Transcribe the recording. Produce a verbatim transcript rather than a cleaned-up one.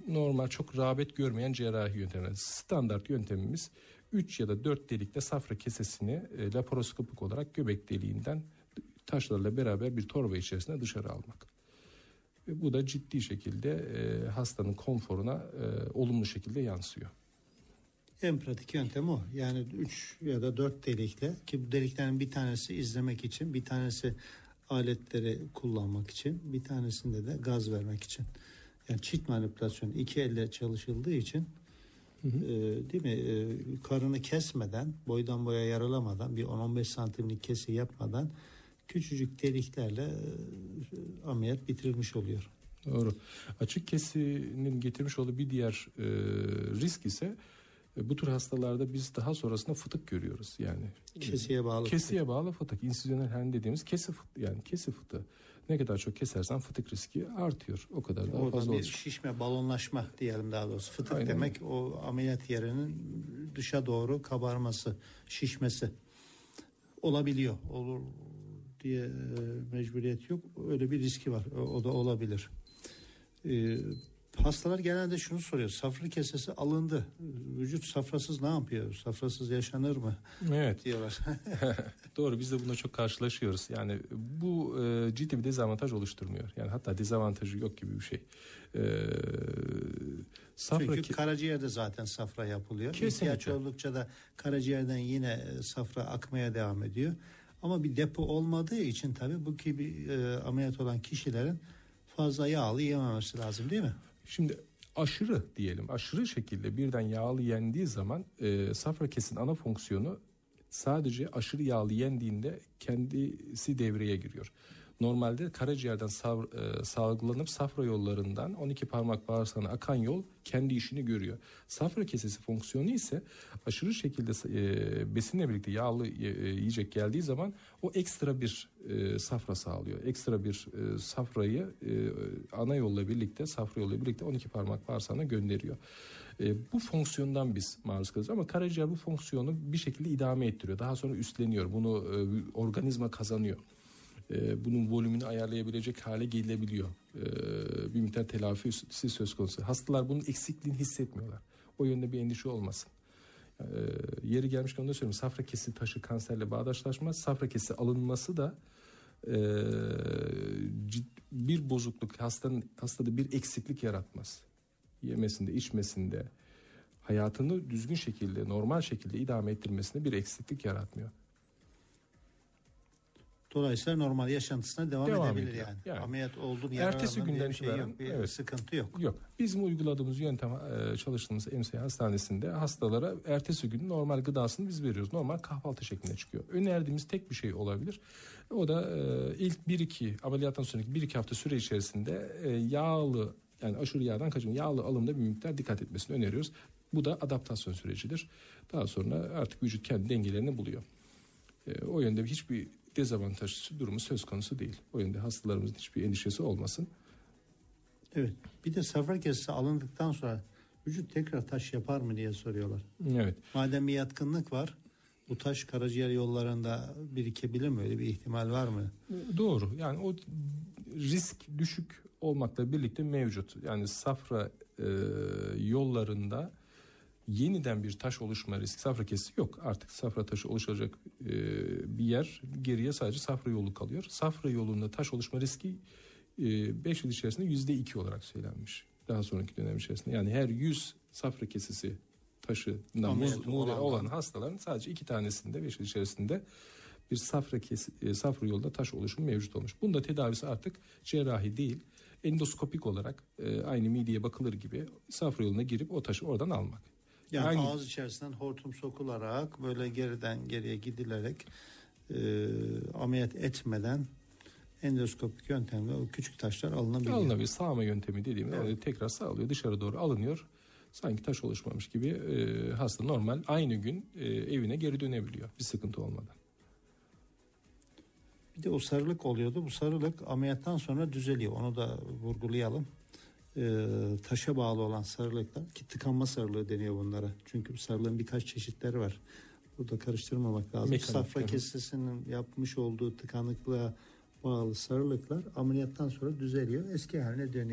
normal çok rağbet görmeyen cerrahi yöntemler. Standart yöntemimiz üç ya da dört delikte safra kesesini e, laparoskopik olarak göbek deliğinden taşlarla beraber bir torba içerisinde dışarı almak. Ve bu da ciddi şekilde e, hastanın konforuna e, olumlu şekilde yansıyor. En pratik yöntem o. Yani üç ya da dört delikle, ki bu deliklerin bir tanesi izlemek için, bir tanesi aletleri kullanmak için, bir tanesinde de gaz vermek için. Yani çift manipülasyon iki elle çalışıldığı için hı hı. E, değil mi? E, karını kesmeden, boydan boya yaralamadan, bir on on beş santimlik kesi yapmadan küçücük deliklerle e, ameliyat bitirilmiş oluyor. Doğru. Açık kesinin getirmiş olduğu bir diğer e, risk ise bu tür hastalarda biz daha sonrasında fıtık görüyoruz. Yani kesiye bağlı kesiye fıtık. bağlı fıtık, insüzyonel hernia dediğimiz kesi fıtığı, yani kesi fıtığı. Ne kadar çok kesersen fıtık riski artıyor. O kadar daha Oradan fazla bir olacak. Şişme, balonlaşma diyelim daha doğrusu. Fıtık Aynen. demek o ameliyat yerinin dışa doğru kabarması, şişmesi olabiliyor. Olur diye mecburiyet yok. Öyle bir riski var. O, o da olabilir. Ee, hastalar genelde şunu soruyor. Safra kesesi alındı. Vücut safrasız ne yapıyor? Safrasız yaşanır mı? Evet. Diyorlar. Doğru, biz de bununla çok karşılaşıyoruz. Yani bu e, ciddi bir dezavantaj oluşturmuyor. Yani hatta dezavantajı yok gibi bir şey. E, safra Çünkü ki... karaciğerde zaten safra yapılıyor. Kesinlikle. İhtiyaç oldukça da karaciğerden yine safra akmaya devam ediyor. Ama bir depo olmadığı için tabii bu gibi e, ameliyat olan kişilerin fazla yağlı yememesi lazım, değil mi? Şimdi aşırı diyelim, aşırı şekilde birden yağlı yendiği zaman e, safra kesinin ana fonksiyonu sadece aşırı yağlı yendiğinde kendisi devreye giriyor. Normalde karaciğerden sav, e, salgılanıp safra yollarından on iki parmak bağırsağına akan yol kendi işini görüyor. Safra kesesi fonksiyonu ise aşırı şekilde e, besinle birlikte yağlı e, yiyecek geldiği zaman o ekstra bir e, safra sağlıyor. Ekstra bir e, safrayı e, ana yolla birlikte, safra yolla birlikte on iki parmak bağırsağına gönderiyor. E, bu fonksiyondan biz maruz kalıyoruz ama karaciğer bu fonksiyonu bir şekilde idame ettiriyor. Daha sonra üstleniyor. Bunu e, organizma kazanıyor. Ee, bunun volümünü ayarlayabilecek hale gelebiliyor. Ee, bir miktar telafisi söz konusu. Hastalar bunun eksikliğini hissetmiyorlar. O yönde bir endişe olmasın. Ee, yeri gelmişken onu da söyleyeyim. Safra kesi taşı kanserle bağdaşlaşmaz. Safra kesi alınması da e, bir bozukluk, hastanın hastada bir eksiklik yaratmaz. Yemesinde, içmesinde, hayatını düzgün şekilde, normal şekilde idame ettirmesinde bir eksiklik yaratmıyor. Dolayısıyla normal yaşantısına devam, devam edebilir yani. yani. Ameliyat oldu, ertesi günden bir şey yok, bir evet. sıkıntı yok. Yok. Bizim uyguladığımız yöntem, çalıştığımız M S Hastanesi'nde hastalara ertesi gün normal gıdasını biz veriyoruz. Normal kahvaltı şeklinde çıkıyor. Önerdiğimiz tek bir şey olabilir. O da ilk bir iki ameliyattan sonraki bir iki hafta süre içerisinde yağlı, yani aşırı yağdan kaçın, yağlı alımda bir miktar dikkat etmesini öneriyoruz. Bu da adaptasyon sürecidir. Daha sonra artık vücut kendi dengelerini buluyor. O yönde hiçbir dezavantaj durumu söz konusu değil. O yönde hastalarımızın hiçbir endişesi olmasın. Evet. Bir de safra kesesi alındıktan sonra vücut tekrar taş yapar mı diye soruyorlar. Evet. Madem bir yatkınlık var, bu taş karaciğer yollarında birikebilir mi? Öyle bir ihtimal var mı? Doğru. Yani o risk düşük olmakla birlikte mevcut. Yani safra e, yollarında yeniden bir taş oluşma riski, safra kesesi yok. Artık safra taşı oluşacak e, bir yer, geriye sadece safra yolu kalıyor. Safra yolunda taş oluşma riski beş e, yıl içerisinde yüzde iki olarak söylenmiş. Daha sonraki dönem içerisinde. Yani her yüz safra kesesi taşından muz, olan, olan hastaların sadece iki tanesinde beş yıl içerisinde bir safra kesi, e, safra yolunda taş oluşumu mevcut olmuş. Bunun da tedavisi artık cerrahi değil, endoskopik olarak e, aynı mideye bakılır gibi safra yoluna girip o taşı oradan almak. Yani Hangi? ağız içerisinden hortum sokularak böyle geriden geriye gidilerek e, ameliyat etmeden endoskopik yöntemle o küçük taşlar alınabiliyor. Alınabiliyor. Sağma yöntemi dediğimde evet. tekrar sağlıyor, dışarı doğru alınıyor. Sanki taş oluşmamış gibi e, hasta normal aynı gün e, evine geri dönebiliyor bir sıkıntı olmadan. Bir de o sarılık oluyordu. Bu sarılık ameliyattan sonra düzeliyor. Onu da vurgulayalım. E, taşa bağlı olan sarılıklar, ki tıkanma sarılığı deniyor bunlara. Çünkü bu sarılığın birkaç çeşitleri var. Burada karıştırmamak lazım. Mekanik, safra kesesinin yapmış olduğu tıkanıklığa bağlı sarılıklar ameliyattan sonra düzeliyor. Eski haline dönüyor.